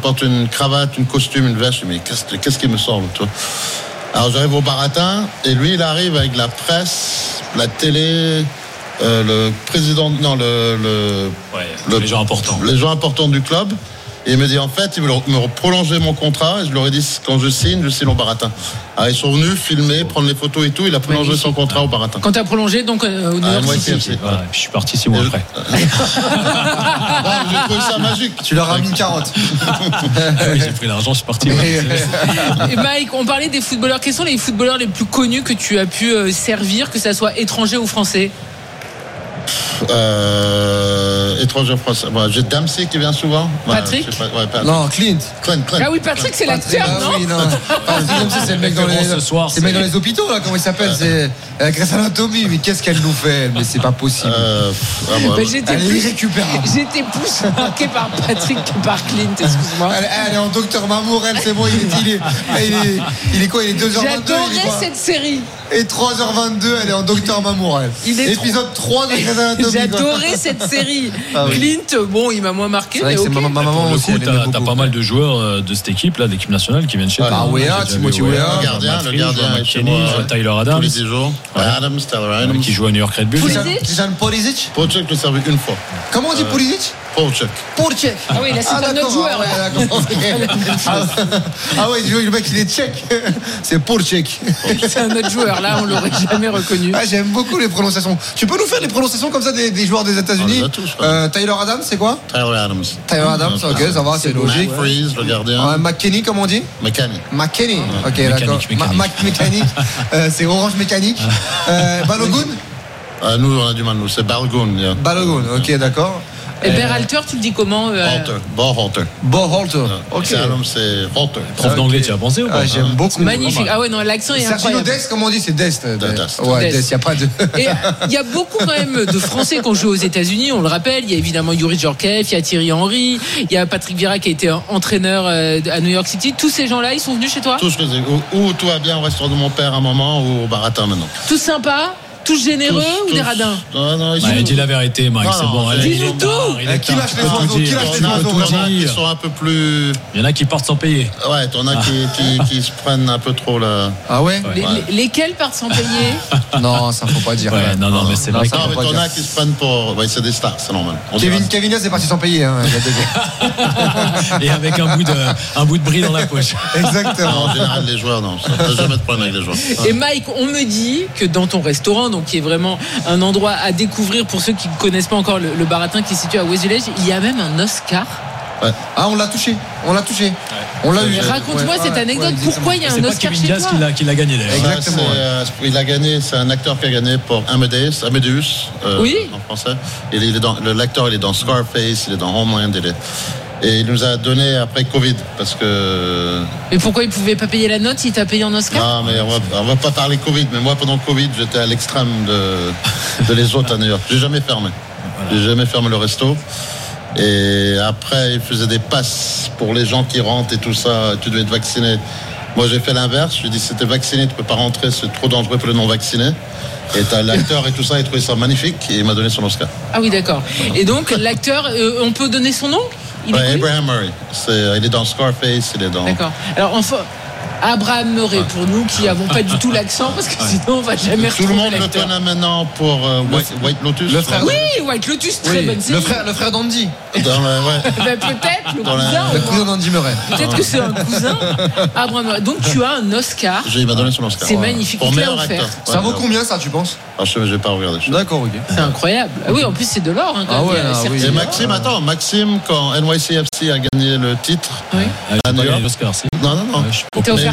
porte une cravate, une costume, une veste. Mais qu'est-ce qui me semble, toi? Alors j'arrive au baratin et lui il arrive avec la presse, la télé, le président, les gens importants. Les gens importants du club. Et il me dit en fait, il veut me prolonger mon contrat. Et je leur ai dit quand je signe au baratin. Alors ils sont venus filmer, prendre les photos et tout. Il a prolongé son contrat au baratin. Quand tu as prolongé, donc au New York City. Puis je suis parti 6 mois après. J'ai trouvé ça magique. Tu leur as mis une carotte. Oui, j'ai pris l'argent, je suis parti. Et Mike, on parlait des footballeurs. Quels sont les footballeurs les plus connus que tu as pu servir, que ça soit étranger ou français? Étranger français. J'ai Dempsey qui vient souvent. Patrick Non, Clint. Ah oui, Patrick, c'est l'acteur, non? Oui, non. C'est le mec dans les hôpitaux, là, comment il s'appelle? C'est Grey's Anatomy. Mais qu'est-ce qu'elle nous fait? Mais c'est pas possible. J'étais plus marqué par Patrick que par Clint, excuse-moi. Elle est en Docteur Mamour, c'est bon, il est quoi? Il est 2h22. J'adorais cette série. Et 3h22, elle est en Docteur Mamour. Épisode 3 de Grey's Anatomy. J'adorais cette série. Clint, bon, il m'a moins marqué. C'est vrai que c'est ma maman aussi. T'as pas mal de joueurs de cette équipe là, d'équipe nationale qui viennent chez toi. Timothy Weah, le gardien, McKennie, Tyler Adams. Tous les 10 jours. Tyler Adams. Qui joue à New York Red Bull. Pulisic. Pulisic, je l'ai servi une fois. Comment on dit Pulisic? Pulisic. Ah oui, là, c'est un autre joueur. Ah oui, le mec, il est tchèque. C'est Pulisic. C'est un autre joueur. Là, on l'aurait jamais reconnu. J'aime beaucoup les prononciations. Tu peux nous faire les prononciations comme ça des joueurs des États-Unis? Tyler Adams, c'est quoi? Tyler Adams. Tyler Adams, ok, ça va, c'est logique. Freeze, le gardien. McKennie, comment on dit? McKennie. Ok, d'accord. Mécanique. C'est Orange Mécanique. Balogun? Nous, on a du mal, c'est Balogun. Balogun, ok, d'accord. Et Berhalter, tu le dis comment? Borhalter. Ok. C'est Halter. Prof d'anglais, tu as pensé ou pas? J'aime beaucoup. Magnifique. Ah ouais, non, l'accent est incroyable. Sergio Dest, comment on dit? C'est Dest. Ouais, Dest, il n'y a pas de. Et il y a beaucoup quand même de Français qui ont joué aux États-Unis, on le rappelle. Il y a évidemment Yuri Djorkaeff, il y a Thierry Henry, il y a Patrick Vieira qui a été entraîneur à New York City. Tous ces gens-là, ils sont venus chez toi? Tous, ou tout va bien au restaurant de mon père à un moment, ou au baratin maintenant. Tous sympas? Tous généreux ou des radins? Non, ils sont... dis la vérité, Mike, c'est bon. Dis du tout. Qui lâche les oiseaux? Ils sont un peu plus... Il y en a qui partent sans payer. Ouais, t'en as qui se prennent un peu trop là. Ah ouais? Lesquels partent sans payer? Non, ça faut pas dire. Ouais, non, mais c'est vrai. Non, mais t'en as qui se prennent pour... Ouais, c'est des stars, c'est normal. Kevin est parti sans payer. Et avec un bout de bris dans la poche. Exactement. En général, les joueurs, non. Ça n'a jamais de problème avec les joueurs. Et Mike, on me dit que dans ton restaurant, donc qui est vraiment un endroit à découvrir pour ceux qui ne connaissent pas encore le baratin qui est situé à West Village, il y a même un Oscar. Ouais. Ah, on l'a touché. Ouais. On l'a eu. Raconte-moi cette anecdote. Pourquoi il y a un Oscar chez toi? C'est Kevin Diaz qui l'a gagné d'ailleurs. Exactement. Il a gagné, c'est un acteur qui a gagné pour Amadeus en français. Et l'acteur, il est dans Scarface, il est dans Homeland, et il nous a donné après Covid parce que. Mais pourquoi il pouvait pas payer la note s'il t'a payé en Oscar? Non, mais on va pas parler Covid. Mais moi, pendant Covid, j'étais à l'extrême de les autres à New York. J'ai jamais fermé. J'ai jamais fermé le resto. Et après, il faisait des passes pour les gens qui rentrent et tout ça. Tu devais être vacciné. Moi, j'ai fait l'inverse. Je lui ai dit, si t'es vacciné, tu peux pas rentrer. C'est trop dangereux pour les non-vaccinés. Et t'as l'acteur et tout ça, il trouvait ça magnifique. Et il m'a donné son Oscar. Ah oui, d'accord. Et donc, l'acteur, on peut donner son nom? Abraham Murray. Il est dans Scarface, il est dans... D'accord. Alors, enfin, Abraham Murray, pour nous qui n'avons pas du tout l'accent, parce que sinon on va jamais retrouver tout le monde l'acteur. le connaît maintenant pour White Lotus. Le frère. Oui, White Lotus, très bonne série. Le frère d'Andy. Peut-être le cousin d'Andy Murray. Peut-être que c'est un cousin. Abraham Murray. Donc tu as un Oscar. Il m'a donné son Oscar. C'est magnifique. Pour meilleur acteur. Ça vaut combien ça, tu penses? Je vais pas regarder. D'accord, ok. C'est incroyable. Ah oui, en plus c'est de l'or. Et Maxime, quand NYCFC a gagné le titre à New York. Non. T'es offert.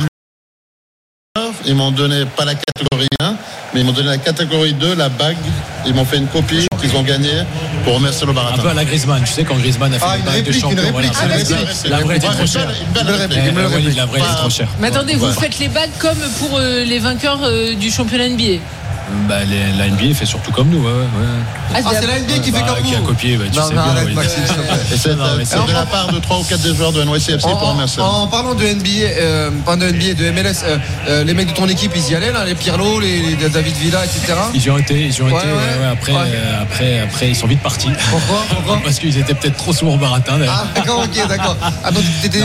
Ils m'ont donné pas la catégorie 1, mais ils m'ont donné la catégorie 2, la bague. Ils m'ont fait une copie qu'ils ont gagnée pour remercier le baratin. Un peu à la Griezmann, tu sais, quand Griezmann a fait une bague de champion. La vraie était trop chère. La vraie était trop chère. Mais attendez, vous faites les bagues comme pour les vainqueurs du championnat NBA? La NBA fait surtout comme nous. C'est la NBA qui fait comme nous. Qui a copié. Tu sais bien. Maxime, c'est de la part de 3 ou 4 des joueurs de NYCFC pour remercier. En parlant de NBA, de MLS, les mecs de ton équipe, ils y allaient là, les Pirlo, les David Villa, etc. Ils y ont été. Après, ils sont vite partis. Pourquoi? Parce qu'ils étaient peut-être trop souvent au baratin. Ah, d'accord, ok, d'accord. Ah, donc t'étais